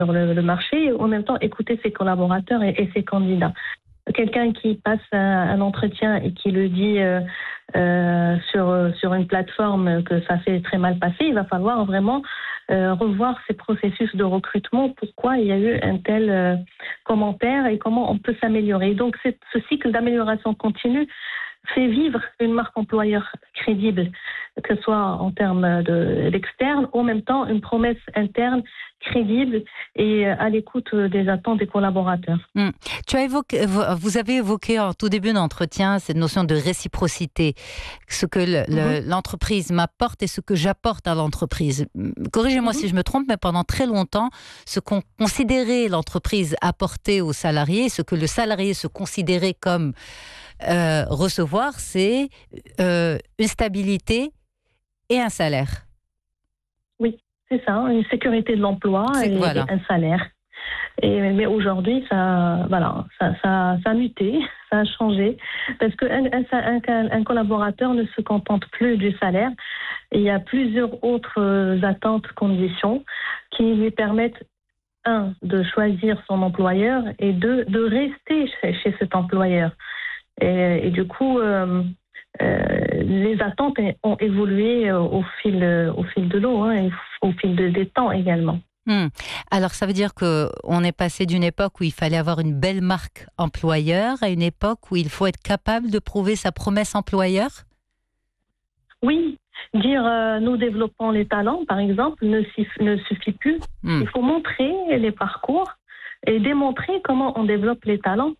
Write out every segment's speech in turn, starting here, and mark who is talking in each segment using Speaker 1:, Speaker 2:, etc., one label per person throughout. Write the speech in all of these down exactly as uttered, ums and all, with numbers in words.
Speaker 1: sur le, le marché et en même temps écouter ses collaborateurs et, et ses candidats. Quelqu'un qui passe un, un entretien et qui le dit euh, euh, sur, sur une plateforme que ça s'est très mal passé, il va falloir vraiment euh, revoir ses processus de recrutement, pourquoi il y a eu un tel euh, commentaire et comment on peut s'améliorer. Donc c'est, ce cycle d'amélioration continue fait vivre une marque employeur crédible, que ce soit en termes de, d'externe, ou en même temps une promesse interne crédible et à l'écoute des attentes des collaborateurs.
Speaker 2: Mmh. Tu as évoqué, vous avez évoqué en tout début d'entretien cette notion de réciprocité, ce que le, mm-hmm. le, l'entreprise m'apporte et ce que j'apporte à l'entreprise. Corrigez-moi mm-hmm. si je me trompe, mais pendant très longtemps, ce qu'on considérait l'entreprise apporter aux salariés, ce que le salarié se considérait comme euh, recevoir, c'est euh, une stabilité et un salaire.
Speaker 1: Oui. C'est ça, une sécurité de l'emploi et,
Speaker 2: voilà.
Speaker 1: et un salaire. Et, mais aujourd'hui, ça, voilà, ça, ça, ça a muté, ça a changé, parce qu'un un, un, un collaborateur ne se contente plus du salaire. Et il y a plusieurs autres attentes, conditions qui lui permettent, un, de choisir son employeur et deux, de rester chez, chez cet employeur. Et, et du coup... Euh, Euh, les attentes ont évolué au fil, au fil de l'eau, hein, et au fil de, des temps également.
Speaker 2: Hum. Alors ça veut dire qu'on est passé d'une époque où il fallait avoir une belle marque employeur à une époque où il faut être capable de prouver sa promesse employeur ?
Speaker 1: Oui, dire euh, nous développons les talents, par exemple, ne, ne suffit plus. Hum. Il faut montrer les parcours et démontrer comment on développe les talents.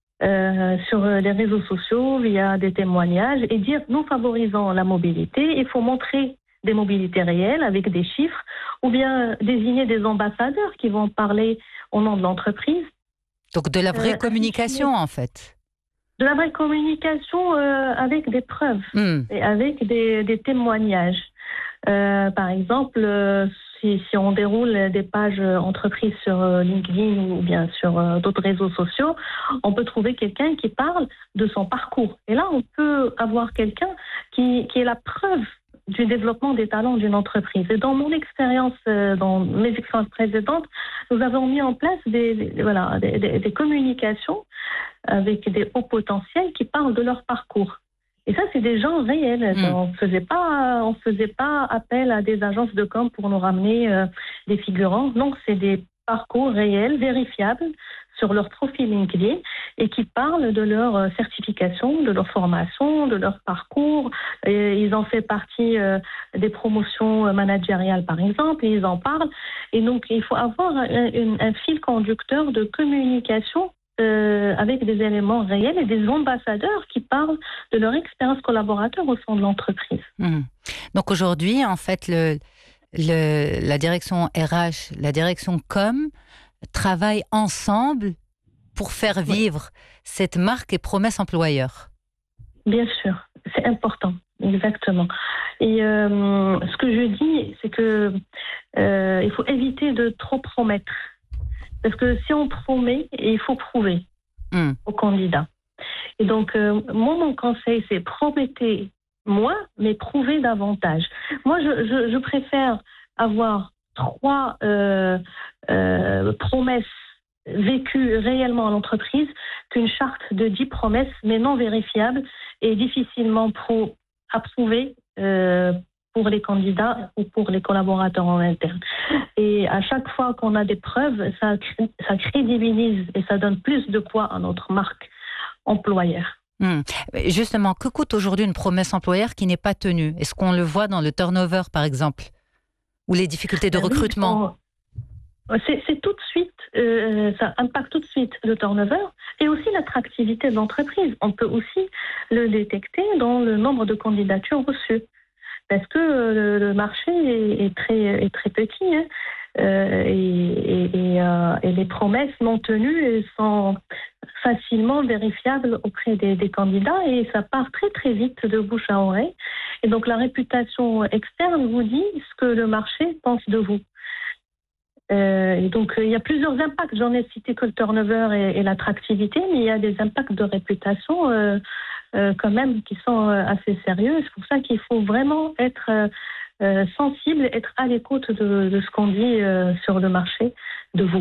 Speaker 1: Euh, sur les réseaux sociaux, via des témoignages, et dire nous favorisons la mobilité. Il faut montrer des mobilités réelles avec des chiffres, ou bien désigner des ambassadeurs qui vont parler au nom de l'entreprise.
Speaker 2: Donc de la vraie euh, communication en fait.
Speaker 1: De la vraie communication euh, avec des preuves mm. et avec des, des témoignages. Euh, par exemple, euh, si, si on déroule des pages entreprises sur LinkedIn ou bien sur euh, d'autres réseaux sociaux, on peut trouver quelqu'un qui parle de son parcours. Et là, on peut avoir quelqu'un qui, qui est la preuve du développement des talents d'une entreprise. Et dans mon expérience, euh, dans mes expériences précédentes, nous avons mis en place des, des, voilà, des, des, des communications avec des hauts potentiels qui parlent de leur parcours. Et ça, c'est des gens réels. Mmh. On ne faisait pas, on faisait pas appel à des agences de com pour nous ramener euh, des figurants. Non, c'est des parcours réels, vérifiables sur leur profil LinkedIn et qui parlent de leur certification, de leur formation, de leur parcours. Et ils en font partie euh, des promotions managériales, par exemple, et ils en parlent. Et donc, il faut avoir un, un, un fil conducteur de communication Euh, avec des éléments réels et des ambassadeurs qui parlent de leur expérience collaborateur au sein de l'entreprise.
Speaker 2: Mmh. Donc aujourd'hui, en fait, le, le, la direction R H, la direction com travaillent ensemble pour faire vivre oui. cette marque et promesse employeur.
Speaker 1: Bien sûr, c'est important, exactement. Et euh, ce que je dis, c'est que euh, il faut éviter de trop promettre. Parce que si on promet, il faut prouver mmh. aux candidats. Et donc, euh, moi, mon conseil, c'est promettez moins, mais prouvez davantage. Moi, je, je, je préfère avoir trois euh, euh, promesses vécues réellement à l'entreprise qu'une charte de dix promesses, mais non vérifiables et difficilement pro- approuvées euh, pour les candidats ou pour les collaborateurs en interne. Et à chaque fois qu'on a des preuves, ça, ça crédibilise et ça donne plus de poids à notre marque employeur.
Speaker 2: Mmh. Justement, que coûte aujourd'hui une promesse employeur qui n'est pas tenue ? Est-ce qu'on le voit dans le turnover, par exemple ? Ou les difficultés de ben recrutement ?
Speaker 1: Oui, on... c'est, c'est tout de suite, euh, ça impacte tout de suite le turnover et aussi l'attractivité de l'entreprise. On peut aussi le détecter dans le nombre de candidatures reçues. Parce que le, le marché est, est, très, est très petit hein, euh, et, et, et, euh, et les promesses non tenues sont facilement vérifiables auprès des, des candidats et ça part très très vite de bouche à oreille. Et donc la réputation externe vous dit ce que le marché pense de vous. Euh, et donc il y a plusieurs impacts, j'en ai cité que le turnover et, et l'attractivité, mais il y a des impacts de réputation euh, Euh, quand même qui sont euh, assez sérieux. C'est pour ça qu'il faut vraiment être euh, euh, sensible, être à l'écoute de, de ce qu'on dit euh, sur le marché de vous